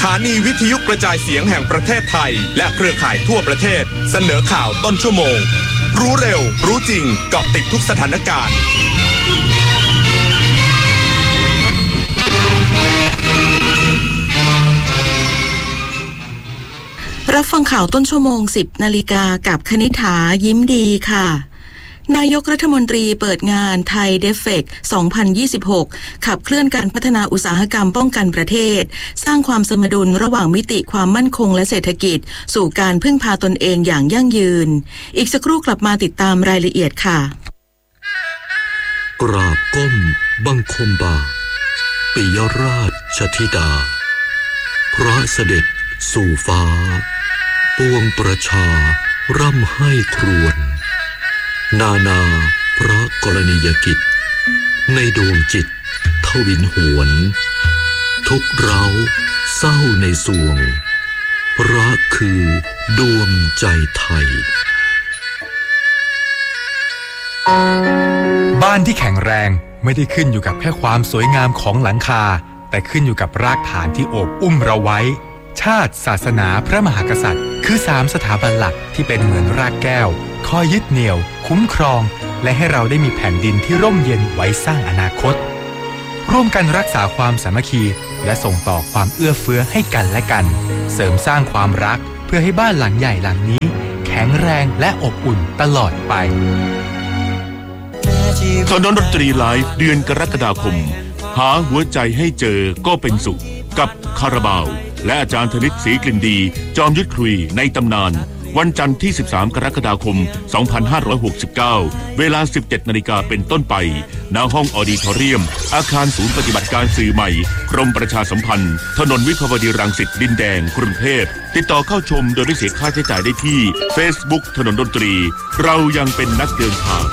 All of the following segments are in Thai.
ถานีวิทยุกระจายเสียงแห่งประเทศไทยและเครือข่ายทั่วประเทศเสนอข่าวต้นชั่วโมงรู้เร็วรู้จริงเกาะติดทุกสถานการณ์รับฟังข่าวต้นชั่วโมง 10 นาฬิกากับคณิษฐายิ้มดีค่ะนายกรัฐมนตรีเปิดงานไทยเดฟเฟก2026 ขับเคลื่อนการพัฒนาอุตสาหกรรมป้องกันประเทศสร้างความสมดุลระหว่างมิติความมั่นคงและเศรษฐกิจสู่การพึ่งพาตนเองอย่างยั่งยืนอีกสักครู่กลับมาติดตามรายละเอียดค่ะกราบก้มบังคมบาปิยราชธิดาพระเสด็จสู่ฟ้าปวงประชาร่ำให้ครวญนานาพระกรณียกิจในดวงจิตทวินหวนทุกเร้าเศร้าในสวงพระคือดวงใจไทยบ้านที่แข็งแรงไม่ได้ขึ้นอยู่กับแค่ความสวยงามของหลังคาแต่ขึ้นอยู่กับรากฐานที่โอบอุ้มเราไว้ชาติศาสนาพระมหากษัตริย์คือ3สถาบันหลักที่เป็นเหมือนรากแก้วคอยยึดเหนี่ยวคุ้มครองและให้เราได้มีแผ่นดินที่ร่มเย็นไว้สร้างอนาคตร่วมกันรักษาความสามัคคีและส่งต่อความเอื้อเฟื้อให้กันและกันเสริมสร้างความรักเพื่อให้บ้านหลังใหญ่หลังนี้แข็งแรงและอบอุ่นตลอดไปถนนดนตรีไลฟ์เดือนกรกฎาคมหาหัวใจให้เจอก็เป็นสุขกับคาราบาวและอาจารย์ธนิตศรีกลิ่นดีจอมยุทธคุยในตำนานวันจันทร์ที่13กรกฎาคม2569เวลา 17:00 น.เป็นต้นไปณห้องออดิทอเรียมอาคารศูนย์ปฏิบัติการสื่อใหม่กรมประชาสัมพันธ์ถนนวิภาวดีรังสิตดินแดงกรุงเทพติดต่อเข้าชมโดยไม่เสียค่าใช้จ่ายได้ที่ Facebook ถนนดนตรีเรายังเป็นนักเดินทาง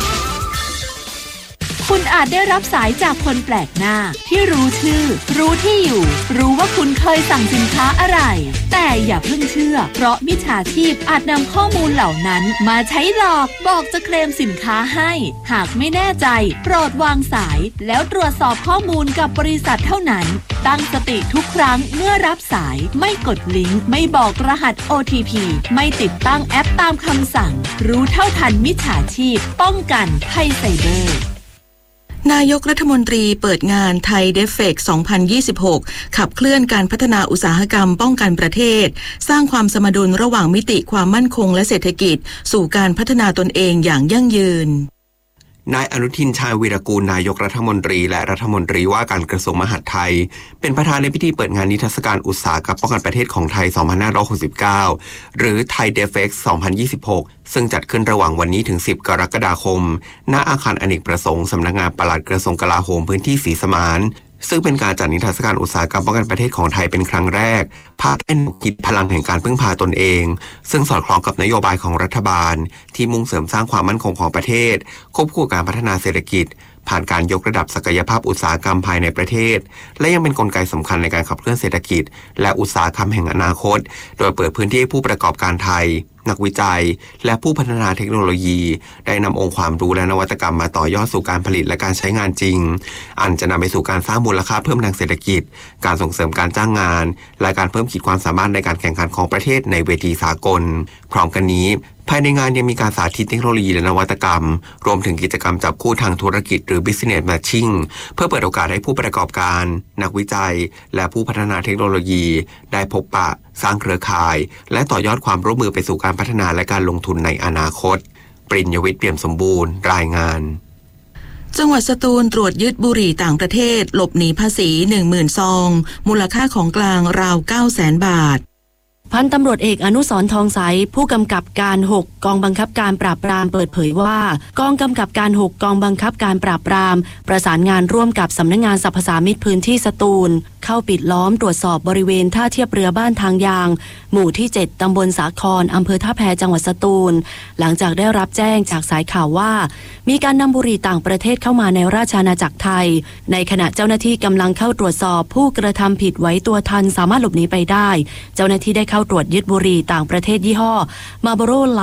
คุณอาจได้รับสายจากคนแปลกหน้าที่รู้ชื่อรู้ที่อยู่รู้ว่าคุณเคยสั่งสินค้าอะไรแต่อย่าเพิ่งเชื่อเพราะมิจฉาชีพอาจนำข้อมูลเหล่านั้นมาใช้หลอกบอกจะเคลมสินค้าให้หากไม่แน่ใจโปรดวางสายแล้วตรวจสอบข้อมูลกับบริษัทเท่านั้นตั้งสติทุกครั้งเมื่อรับสายไม่กดลิงก์ไม่บอกรหัส OTP ไม่ติดตั้งแอปตามคำสั่งรู้เท่าทันมิจฉาชีพป้องกันภัยไซเบอร์นายกรัฐมนตรีเปิดงานไทยเดฟเฟก2026 ขับเคลื่อนการพัฒนาอุตสาหกรรมป้องกันประเทศสร้างความสมดุลระหว่างมิติความมั่นคงและเศรษฐกิจสู่การพัฒนาตนเองอย่างยั่งยืนนายอนุทินชาญวีรกูลนายกรัฐมนตรีและรัฐมนตรีว่าการกระทรวงมหาดไทยเป็นประธานในพิธีเปิดงานนิทรรศการอุตสาหกรรมป้องกันประเทศของไทย2569หรือไทยเดฟเฟก2026ซึ่งจัดขึ้นระหว่างวันนี้ถึง10กรกฎาคมณอาคารอเนกประสงค์สำนักงานปลัดกระทรวงกลาโหมพื้นที่ศรีสมานซึ่งเป็นการจัดนิทรรศการอุตสาหกรรมป้องกันประเทศของไทยเป็นครั้งแรกภาคแนวคิดพลังแห่งการพึ่งพาตนเองซึ่งสอดคล้องกับนโยบายของรัฐบาลที่มุ่งเสริมสร้างความมั่นคงของประเทศควบคู่การพัฒนาเศรษฐกิจผ่านการยกระดับศักยภาพอุตสาหกรรมภายในประเทศและยังเป็นกลไกสำคัญในการขับเคลื่อนเศรษฐกิจและอุตสาหกรรมแห่งอนาคตโดยเปิดพื้นที่ให้ผู้ประกอบการไทยนักวิจัยและผู้พัฒนาเทคโนโลยีได้นำองค์ความรู้และนวัตกรรมมาต่อยอดสู่การผลิตและการใช้งานจริงอันจะนำไปสู่การสร้างมูลค่าเพิ่มทางเศรษฐกิจการส่งเสริมการจ้างงานและการเพิ่มขีดความสามารถในการแข่งขันของประเทศในเวทีสากลพร้อมกันนี้ภายในงานยังมีการสาธิตเทคโนโลยีและนวัตกรรมรวมถึงกิจกรรมจับคู่ทางธุรกิจหรือ Business Matching เพื่อเปิดโอกาสให้ผู้ประกอบการนักวิจัยและผู้พัฒนาเทคโนโลยีได้พบปะสร้างเครือข่ายและต่อยอดความร่วมมือไปสู่การพัฒนาและการลงทุนในอนาคตปริญญวิทย์เปี่ยมสมบูรณ์รายงานจังหวัดสตูลตรวจยึดบุหรี่ต่างประเทศหลบหนีภาษี 10,000 ซองมูลค่าของกลางราว 900,000 บาทพันตำรวจเอกอนุสรณ์ทองใสผู้กำกับการ6กองบังคับการปราบปรามเปิดเผยว่ากองกำกับการ6กองบังคับการปราบปรามประสานงานร่วมกับสำนักงานสรรพสามิตพื้นที่สตูลเข้าปิดล้อมตรวจสอบบริเวณท่าเทียบเรือบ้านทางยางหมู่ที่7ตำบลสาครอำเภอท่าแพจังหวัดสตูลหลังจากได้รับแจ้งจากสายข่าวว่ามีการนำบุหรี่ต่างประเทศเข้ามาในราชอาณาจักรไทยในขณะเจ้าหน้าที่กำลังเข้าตรวจสอบผู้กระทำผิดไว้ตัวทันสามารถหลบหนีไปได้เจ้าหน้าที่ได้เข้าตรวจยึดบุหรี่ต่างประเทศยี่ห้อ Marlboro Light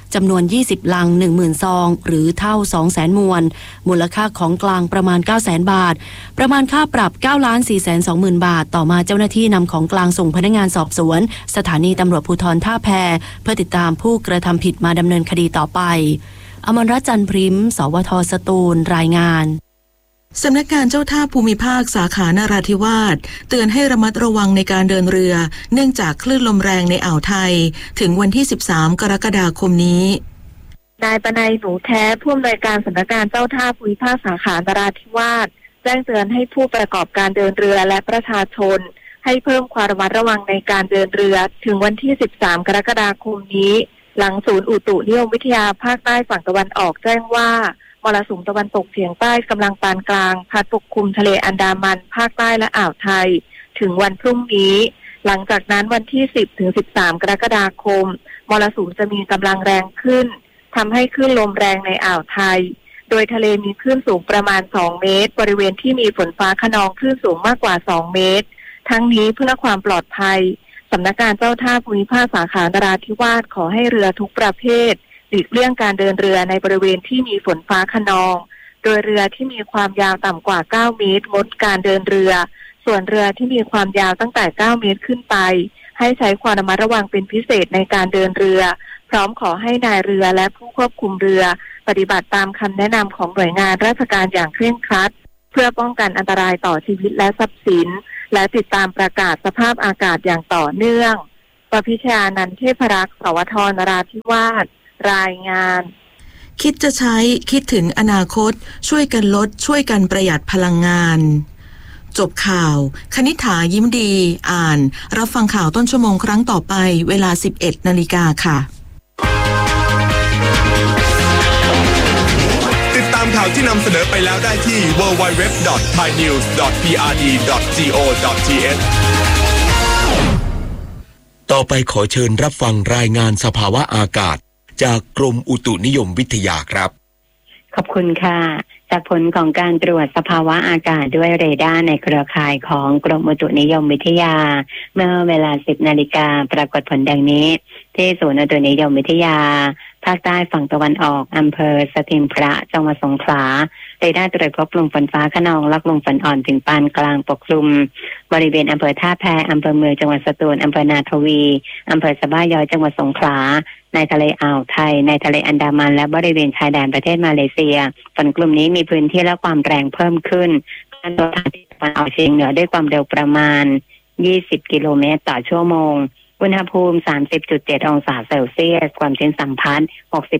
จำนวน20ลัง 10,000 ซองหรือเท่า 200,000 มวลมูลค่าของกลางประมาณ 900,000 บาทประมาณค่าปรับ 9,420,000 บาทต่อมาเจ้าหน้าที่นำของกลางส่งพนักงานสอบสวนสถานีตำรวจภูธรท่าแพเพื่อติดตามผู้กระทำผิดมาดำเนินคดีต่อไปอมรรัตน์ จันทร์พริมสวท.สตูลรายงานสำนักงานเจ้าท่าภูมิภาคสาขานราธิวาสเตือนให้ระมัดระวังในการเดินเรือเนื่องจากคลื่นลมแรงในอ่าวไทยถึงวันที่13กรกฎาคมนี้นายปนัยหนูแท้ผู้อำนวยการสำนักงานเจ้าท่าภูมิภาคสาขานราธิวาสแจ้งเตือนให้ผู้ประกอบการเดินเรือและประชาชนให้เพิ่มความระมัดระวังในการเดินเรือถึงวันที่13กรกฎาคมนี้หลังศูนย์อุตุนิยมวิทยาภาคใต้ฝั่งตะวันออกแจ้งว่ามรสุมตะวันตกเฉียงใต้กำลังปานกลางพัดปกคลุมทะเลอันดามันภาคใต้และอ่าวไทยถึงวันพรุ่งนี้หลังจากนั้นวันที่10ถึง13กรกฎาคมมรสุมจะมีกำลังแรงขึ้นทำให้คลื่นลมแรงในอ่าวไทยโดยทะเลมีคลื่นสูงประมาณ2เมตรบริเวณที่มีฝนฟ้าคะนองคลื่นสูงมากกว่า2เมตรทั้งนี้เพื่อความปลอดภัยสำนักงานเจ้าท่าภูมิภาคสาขานราธิวาสขอให้เรือทุกประเภทหลีกเลี่ยงการเดินเรือในบริเวณที่มีฝนฟ้าคะนองโดยเรือที่มีความยาวต่ำกว่า9เมตรงดการเดินเรือส่วนเรือที่มีความยาวตั้งแต่9เมตรขึ้นไปให้ใช้ความระมัดระวังเป็นพิเศษในการเดินเรือพร้อมขอให้นายเรือและผู้ควบคุมเรือปฏิบัติตามคำแนะนำของหน่วยงานราชการอย่างเคร่งครัดเพื่อป้องกันอันตรายต่อชีวิตและทรัพย์สินและติดตามประกาศสภาพอากาศอย่างต่อเนื่องประพิชานันท์ เทพรักษ์ สวท นราธิวาสรายงานคิดจะใช้คิดถึงอนาคตช่วยกันลดช่วยกันประหยัดพลังงานจบข่าวคณิษฐายิ้มดีอ่านรับฟังข่าวต้นชั่วโมงครั้งต่อไปเวลา 11 นาฬิกาค่ะติดตามข่าวที่นำเสนอไปแล้วได้ที่ www.thainews.prd.go.th ต่อไปขอเชิญรับฟังรายงานสภาวะอากาศจากกรมอุตุนิยมวิทยาครับขอบคุณค่ะจากผลของการตรวจสภาวะอากาศด้วยเรดาร์ในเครือข่ายของกรมอุตุนิยมวิทยาเมื่อเวลา 10 นาฬิกาปรากฏผลดังนี้ที่ศูนย์อุตุนิยมวิทยาภาคใต้ฝั่งตะวันออกอำเภอสถิงพระจังหวัดสงขลาเรดาร์ตรวจพบลมฝนฟ้าคะนองและลมฝนอ่อนถึงปานกลางปกคลุมบริเวณอำเภอท่าแพอำเภอเมืองจังหวัดสตูลอำเภอนาทวีอำเภอสะบ้ายอยจังหวัดสงขลาในทะเลอ่าวไทยในทะเลอันดามันและบริเวณชายแดนประเทศมาเลเซียฝนกลุ่มนี้มีพื้นที่และความแรงเพิ่มขึ้นการตัวทางทิศตะวันออกเฉียงเหนือด้วยความเร็วประมาณ20กิโลเมตรต่อชั่วโมงอุณหภูมิ 30.7 องศาเซลเซียสความชื้นสัมพัทธ์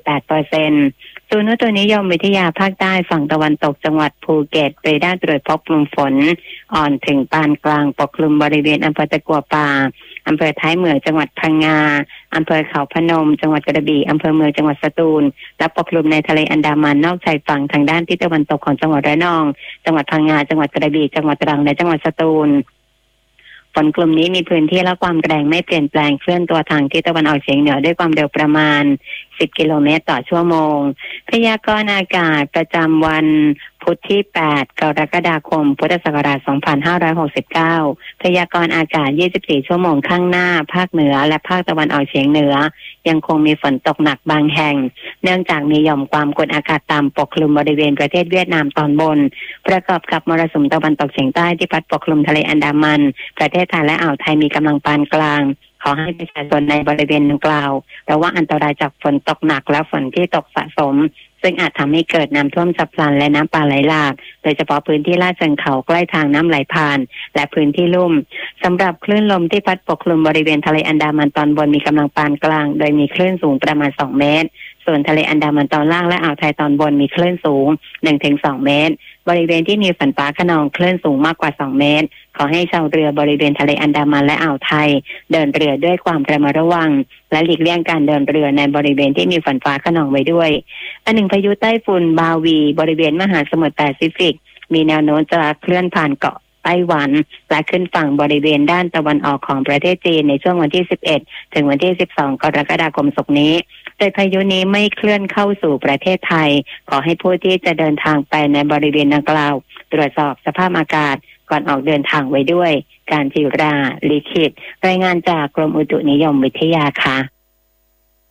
68% ศูนย์อุตุนิยมวิทยาภาคใต้ฝั่งตะวันตกจังหวัดภูเก็ตเรดาร์ตรวจพบกลุ่มฝนอ่อนถึงปานกลางปกคลุมบริเวณอำเภอตะกั่วป่าอำเภอท้ายเหมืองจังหวัดพังงาอำเภอเขาพนมจังหวัดกระบี่อำเภอเมืองจังหวัดสตูลและปกคลุมในทะเลอันดามันนอกชายฝั่งทางด้านทิศตะวันตกของจังหวัดระนองจังหวัดพังงาจังหวัดกระบี่จังหวัดตรังและจังหวัดสตูลฝนกลุ่มนี้มีพื้นที่และความแรงไม่เปลี่ยนแปลงเคลื่อนตัวทางทิศตะวันออกเฉียงเหนือด้วยความเร็วประมาณ10กิโลเมตรต่อชั่วโมงพยากรณ์อากาศประจำวันพุธที่8กรกฎาคมพุทธศักราช2569พยากรณ์อากาศ24ชั่วโมงข้างหน้าภาคเหนือและภาคตะวันออกเฉียงเหนือยังคงมีฝนตกหนักบางแห่งเนื่องจากมีหย่อมความกดอากาศต่ำปกคลุมบริเวณประเทศเวียดนามตอนบนประกอบกับมรสุมตะวันตกเฉียงใต้ที่พัดปกคลุมทะเลอันดามันประเทศไทยและอ่าวไทยมีกำลังปานกลางขอให้ประชาชนในบริเวณดังกล่าวระวังอันตรายจากฝนตกหนักและฝนที่ตกสะสมซึ่งอาจทำให้เกิดน้ำท่วมฉับพลันและน้ำป่าไหลหลากโดยเฉพาะพื้นที่ลาดเชิงเขาใกล้ทางน้ำไหลผ่านและพื้นที่ลุ่มสำหรับคลื่นลมที่พัดปกคลุมบริเวณทะเลอันดามันตอนบนมีกำลังปานกลางโดยมีคลื่นสูงประมาณ2เมตรส่วนทะเลอันดามันตอนล่างและอ่าวไทยตอนบนมีคลื่นสูง 1-2 เมตรบริเวณที่มีฝนฟ้าคะนองคลื่นสูงมากกว่า2เมตรขอให้ชาวเรือบริเวณทะเลอันดามันและอ่าวไทยเดินเรือด้วยความระมัดระวังและหลีกเลี่ยงการเดินเรือในบริเวณที่มีฝนฟ้าคะนองไว้ด้วยอันหนึ่งพายุไต้ฝุ่นบาวีบริเวณมหาสมุทรแปซิฟิกมีแนวโน้มจะเคลื่อนผ่านเกาะไต้หวันและขึ้นฝั่งบริเวณด้านตะวันออกของประเทศจีนในช่วงวันที่11ถึงวันที่12กรกฎาคมศกนี้โดยพายุนี้ไม่เคลื่อนเข้าสู่ประเทศไทยขอให้ผู้ที่จะเดินทางไปในบริเวณดังกล่าวตรวจสอบสภาพอากาศก่อนออกเดินทางไว้ด้วยการจิราลิขิตรายงานจากกรมอุตุนิยมวิทยาค่ะ